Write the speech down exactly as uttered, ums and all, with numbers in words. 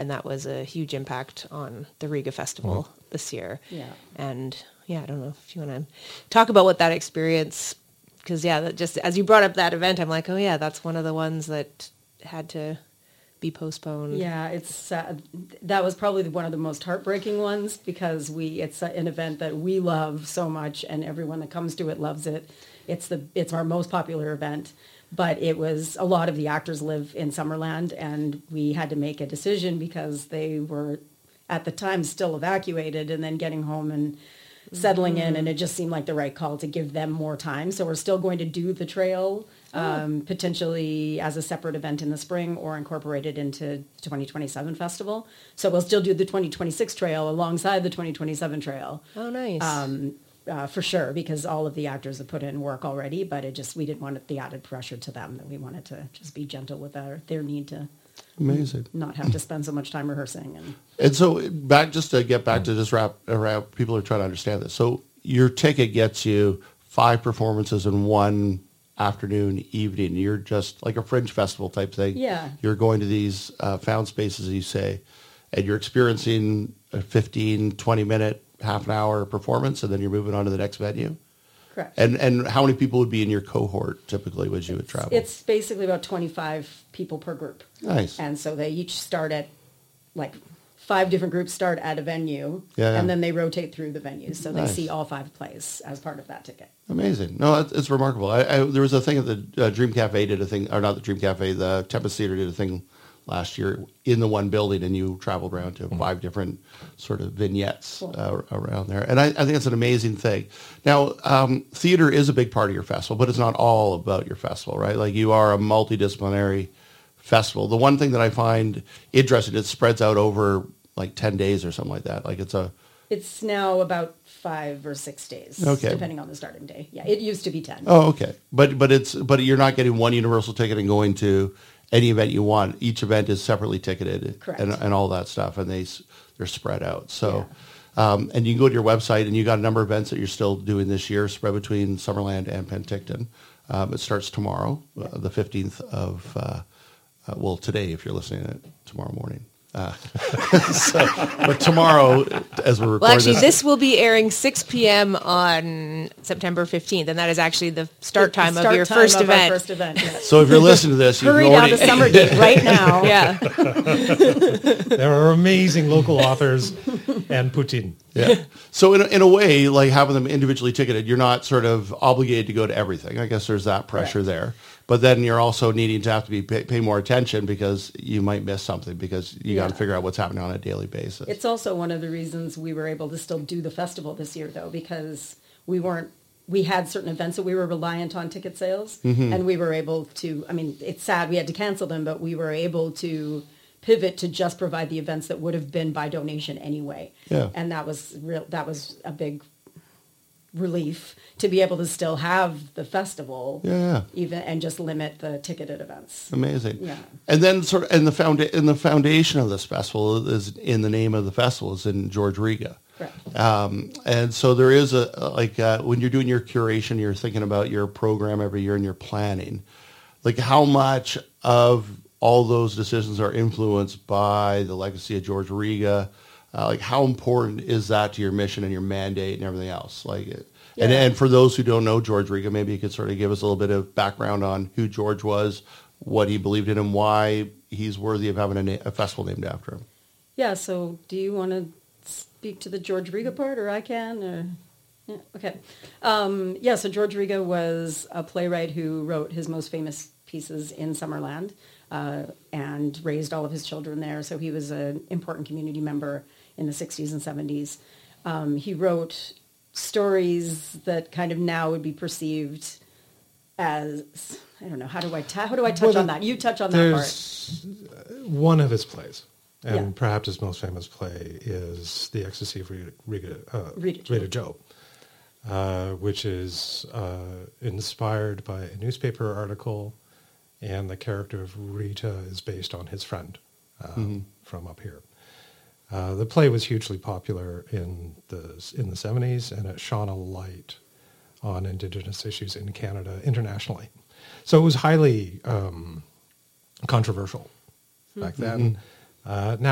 and that was a huge impact on the Riga Festival Mm-hmm. this year. Yeah. And yeah, I don't know if you want to talk about what that experience, because yeah, that just as you brought up that event, I'm like, oh yeah, that's one of the ones that had to be postponed. Yeah, it's uh, that was probably one of the most heartbreaking ones because we it's an event that we love so much, and everyone that comes to it loves it. It's the it's our most popular event, but it was a lot of the actors live in Summerland, and we had to make a decision because they were at the time still evacuated and then getting home and settling in, and it just seemed like the right call to give them more time. So we're still going to do the trail, um, oh. potentially as a separate event in the spring or incorporated into twenty twenty-seven festival. So we'll still do the twenty twenty-six trail alongside the twenty twenty-seven trail. Oh, nice. Um, uh, for sure, because all of the actors have put in work already, but it just, we didn't want the added pressure to them, that we wanted to just be gentle with our, their need to Amazing. not have to spend so much time rehearsing. And And so back, just to get back to just wrap around, people are trying to understand this. So your ticket gets you five performances in one afternoon, evening. You're just like a fringe festival type thing. Yeah. You're going to these uh, found spaces, as you say, and you're experiencing a fifteen, twenty minute, half an hour performance, and then you're moving on to the next venue. correct. And and how many people would be in your cohort typically as you would travel? It's basically about twenty-five people per group. Nice. And so they each start at, like, five different groups start at a venue, Yeah, yeah. and then they rotate through the venues. So they Nice. see all five plays as part of that ticket. Amazing. No, it's, it's remarkable. I, I, there was a thing at the uh, Dream Cafe did a thing, or not the Dream Cafe, the Tempest Theater did a thing last year in the one building, and you traveled around to five different sort of vignettes Cool. uh, around there. And I, I think it's an amazing thing. Now, um, theater is a big part of your festival, but it's not all about your festival, right? Like you are a multidisciplinary festival. The one thing that I find interesting, it spreads out over like ten days or something like that. Like it's a... It's now about five or six days, Okay. depending on the starting day. Yeah, it used to be ten. Oh, okay. But but it's but you're not getting one universal ticket and going to any event you want. Each event is separately ticketed, Correct. and and all that stuff, and they s- they're spread out. So, um, and you can go to your website, and you got a number of events that you're still doing this year, spread between Summerland and Penticton. Um, it starts tomorrow, uh, the fifteenth of uh, uh, well, today if you're listening to it tomorrow morning. Uh, so, but tomorrow, as we're recording Well, actually, this, this will be airing six p.m. on September fifteenth, and that is actually the start The time start of your time first of our event. first event, yeah. so if you're listening to this, you Hurry can down already to Summergate right now. Yeah. There are amazing local authors and Putin. Yeah. So in a, in a way, like having them individually ticketed, you're not sort of obligated to go to everything. I guess there's that pressure Correct. there. But then you're also needing to have to be pay, pay more attention because you might miss something because you got to Yeah. figure out what's happening on a daily basis. It's also one of the reasons we were able to still do the festival this year, though, because we weren't, we had certain events that we were reliant on ticket sales, Mm-hmm. and we were able to, I mean, it's sad we had to cancel them, but we were able to pivot to just provide the events that would have been by donation anyway. Yeah. And that was real, that was a big relief to be able to still have the festival, Yeah, yeah. even, and just limit the ticketed events. Amazing. Yeah. And then sort of, and the founda- and the foundation of this festival is in the name of the festival is in George Riga. Correct. Um, and so there is a, like, uh, when you're doing your curation, you're thinking about your program every year and you're planning, like how much of all those decisions are influenced by the legacy of George Riga. Uh, like how important is that to your mission and your mandate and everything else? Like, it, and, Yeah. and for those who don't know George Riga, maybe you could sort of give us a little bit of background on who George was, what he believed in, and why he's worthy of having a, na- a festival named after him. Yeah, so do you want to speak to the George Riga part, or I can? Or yeah, okay. Um, yeah, so George Riga was a playwright who wrote his most famous pieces in Summerland uh, and raised all of his children there. So he was an important community member in the sixties and seventies. Um, he wrote stories that kind of now would be perceived as, I don't know, how do I, ta- how do I touch Well, on that? You touch on that part. There's one of his plays, and Yeah. perhaps his most famous play is The Ecstasy of Rita, Rita, uh, Rita Joe. Rita Joe, uh, which is uh, inspired by a newspaper article, and the character of Rita is based on his friend um, from up here. Uh, the play was hugely popular in the in the seventies, and it shone a light on Indigenous issues in Canada internationally. So it was highly um, controversial back then. Uh, now